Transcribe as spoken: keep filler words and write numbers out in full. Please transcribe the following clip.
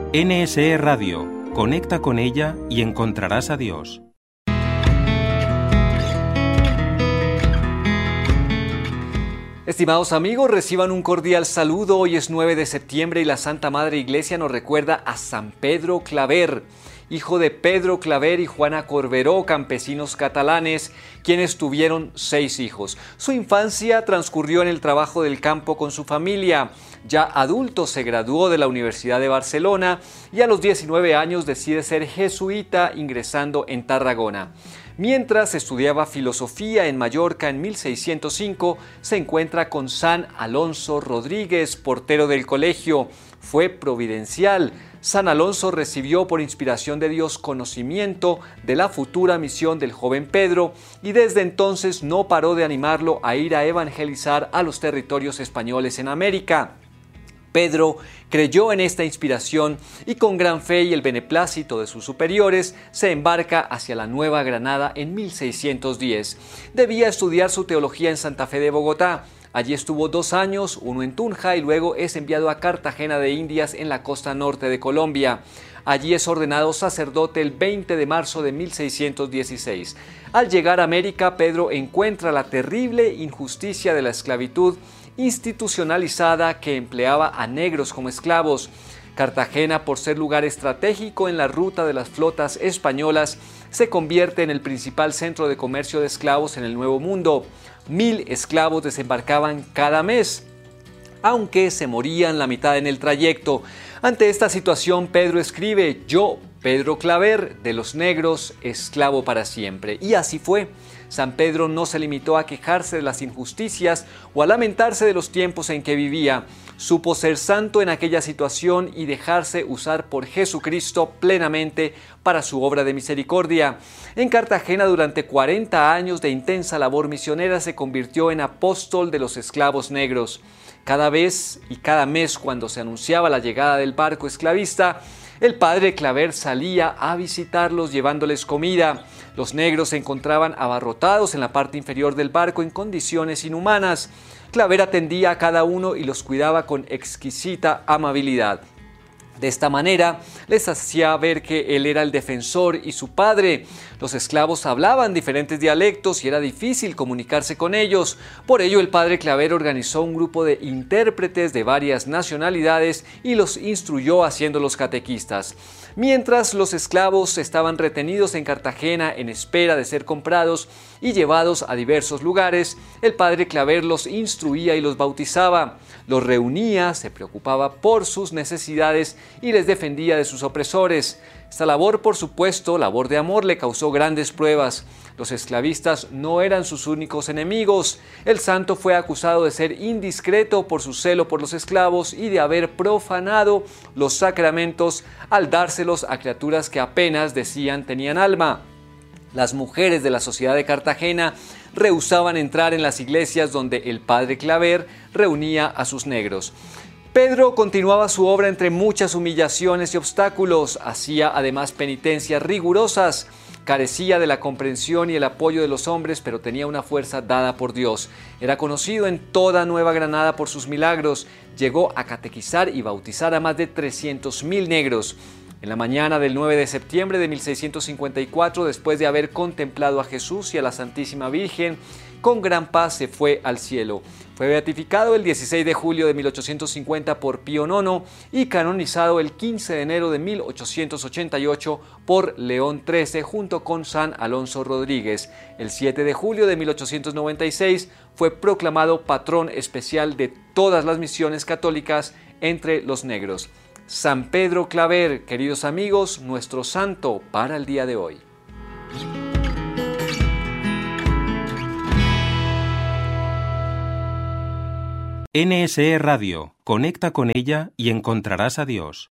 N S E Radio. Conecta con ella y encontrarás a Dios. Estimados amigos, reciban un cordial saludo. Hoy es nueve de septiembre y la Santa Madre Iglesia nos recuerda a San Pedro Claver, hijo de Pedro Claver y Juana Corberó, campesinos catalanes, quienes tuvieron seis hijos. Su infancia transcurrió en el trabajo del campo con su familia. Ya adulto se graduó de la Universidad de Barcelona y a los diecinueve años decide ser jesuita, ingresando en Tarragona. Mientras estudiaba filosofía en Mallorca en mil seiscientos cinco, se encuentra con San Alonso Rodríguez, portero del colegio. Fue providencial. San Alonso recibió por inspiración de Dios conocimiento de la futura misión del joven Pedro y desde entonces no paró de animarlo a ir a evangelizar a los territorios españoles en América. Pedro creyó en esta inspiración y con gran fe y el beneplácito de sus superiores se embarca hacia la Nueva Granada en mil seiscientos diez. Debía estudiar su teología en Santa Fe de Bogotá. Allí estuvo dos años, uno en Tunja y luego es enviado a Cartagena de Indias en la costa norte de Colombia. Allí es ordenado sacerdote el veinte de marzo de mil seiscientos dieciséis. Al llegar a América, Pedro encuentra la terrible injusticia de la esclavitud institucionalizada que empleaba a negros como esclavos. Cartagena, por ser lugar estratégico en la ruta de las flotas españolas, se convierte en el principal centro de comercio de esclavos en el Nuevo Mundo. Mil esclavos desembarcaban cada mes, aunque se morían la mitad en el trayecto. Ante esta situación, Pedro escribe: «Yo, Pedro Claver, de los negros, esclavo para siempre». Y así fue. San Pedro no se limitó a quejarse de las injusticias o a lamentarse de los tiempos en que vivía. Supo ser santo en aquella situación y dejarse usar por Jesucristo plenamente para su obra de misericordia. En Cartagena, durante cuarenta años de intensa labor misionera, se convirtió en apóstol de los esclavos negros. Cada vez y cada mes, cuando se anunciaba la llegada del barco esclavista, el padre Claver salía a visitarlos llevándoles comida. Los negros se encontraban abarrotados en la parte inferior del barco en condiciones inhumanas. Claver atendía a cada uno y los cuidaba con exquisita amabilidad. De esta manera, les hacía ver que él era el defensor y su padre. Los esclavos hablaban diferentes dialectos y era difícil comunicarse con ellos. Por ello, el padre Claver organizó un grupo de intérpretes de varias nacionalidades y los instruyó haciéndolos catequistas. Mientras los esclavos estaban retenidos en Cartagena en espera de ser comprados y llevados a diversos lugares, el padre Claver los instruía y los bautizaba. Los reunía, se preocupaba por sus necesidades y les defendía de sus opresores. Esta labor, por supuesto, labor de amor, le causó grandes pruebas. Los esclavistas no eran sus únicos enemigos. El santo fue acusado de ser indiscreto por su celo por los esclavos y de haber profanado los sacramentos al dárselos a criaturas que apenas decían tenían alma. Las mujeres de la sociedad de Cartagena rehusaban entrar en las iglesias donde el padre Claver reunía a sus negros. Pedro continuaba su obra entre muchas humillaciones y obstáculos. Hacía además penitencias rigurosas. Carecía de la comprensión y el apoyo de los hombres, pero tenía una fuerza dada por Dios. Era conocido en toda Nueva Granada por sus milagros. Llegó a catequizar y bautizar a más de trescientos mil negros. En la mañana del nueve de septiembre de mil seiscientos cincuenta y cuatro, después de haber contemplado a Jesús y a la Santísima Virgen, con gran paz se fue al cielo. Fue beatificado el dieciséis de julio de mil ochocientos cincuenta por Pío noveno y canonizado el quince de enero de mil ochocientos ochenta y ocho por León trece junto con San Alonso Rodríguez. El siete de julio de mil ochocientos noventa y seis fue proclamado patrón especial de todas las misiones católicas entre los negros. San Pedro Claver, queridos amigos, nuestro santo para el día de hoy. N S E Radio. Conecta con ella y encontrarás a Dios.